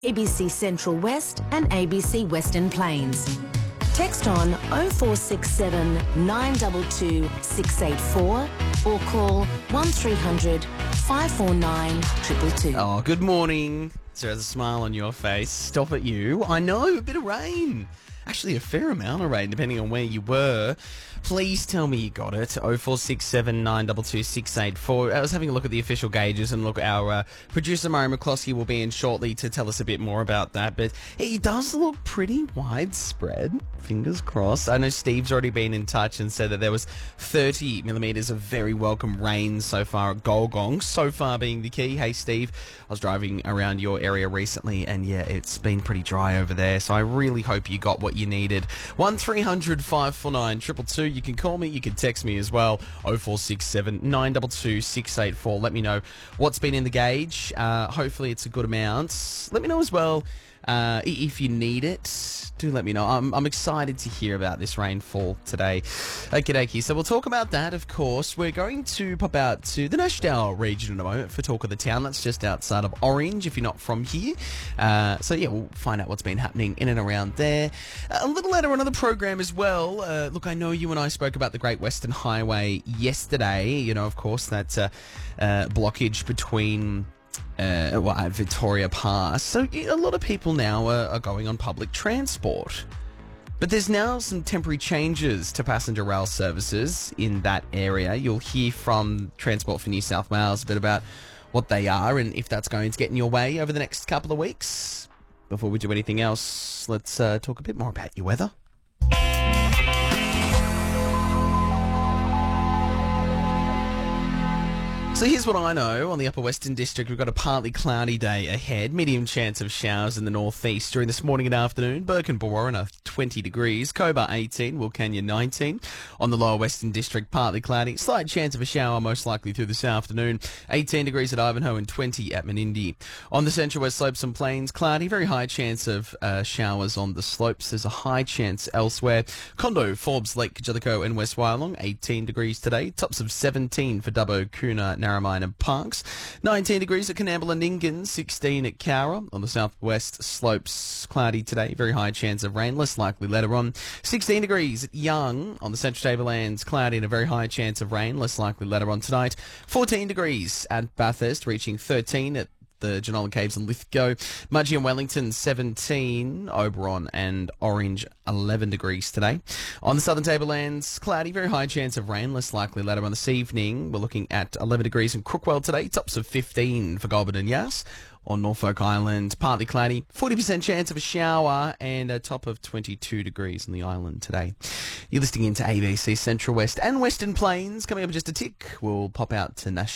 ABC Central West and ABC Western Plains. Text on 0467 922 684 or call 1300 549 222. Oh, good morning. So there's a smile on your face. Stop at you. I know, a bit of rain. Actually, a fair amount of rain, depending on where you were. Please tell me you got it. 0467 922 684. I was having a look at the official gauges, and look, our producer Murray McCloskey will be in shortly to tell us a bit more about that. But it does look pretty widespread. Fingers crossed. I know Steve's already been in touch and said that there was 30 millimetres of very welcome rain so far at Golgong. So far being the key. Hey, Steve, I was driving around your area recently, and yeah, it's been pretty dry over there. So I really hope you got what you needed. 1300 549 222. You can call me, you can text me as well. 0467 922 684. Let me know what's been in the gauge. Hopefully it's a good amount. Let me know as well if you need it. Do let me know. I'm excited to hear about this rainfall today. Okie dokie. So we'll talk about that, of course. We're going to pop out to the Nashdale region in a moment for Talk of the Town. That's just outside of Orange, if you're not from here. So yeah, we'll find out what's been happening in and around there. A little later on in the program as well. Look, I know you and I spoke about the Great Western Highway yesterday. You know, of course, that blockage between at Victoria Pass. So a lot of people now are going on public transport. But there's now some temporary changes to passenger rail services in that area. You'll hear from Transport for New South Wales a bit about what they are and if that's going to get in your way over the next couple of weeks. Before we do anything else, let's talk a bit more about your weather. So here's what I know. On the Upper Western District, we've got a partly cloudy day ahead. Medium chance of showers in the northeast during this morning and afternoon. Burke and Borowana 20 degrees. Cobar 18. Wilcannia 19. On the Lower Western District, partly cloudy. Slight chance of a shower, most likely through this afternoon. 18 degrees at Ivanhoe and 20 at Menindee. On the Central West Slopes and Plains, cloudy. Very high chance of showers on the slopes. There's a high chance elsewhere. Condo, Forbes, Lake Jellicoe and West Wyalong, 18 degrees today. Tops of 17 for Dubbo, Coona, Narromine and Parks. 19 degrees at Coonamble and Nyngan, 16 at Cowra. On the southwest slopes, cloudy today. Very high chance of rain, less likely later on. 16 degrees at Young. On the Central Tablelands, cloudy and a very high chance of rain, less likely later on tonight. 14 degrees at Bathurst, reaching 13 at the Genola Caves and Lithgow. Mudgee and Wellington 17, Oberon and Orange 11 degrees today. On the Southern Tablelands, cloudy, very high chance of rain, less likely later on this evening. We're looking at 11 degrees in Crookwell today, tops of 15 for Goulburn and Yass. On Norfolk Island, partly cloudy, 40% chance of a shower and a top of 22 degrees on the island today. You're listening into ABC Central West and Western Plains. Coming up in just a tick, we'll pop out to Nash.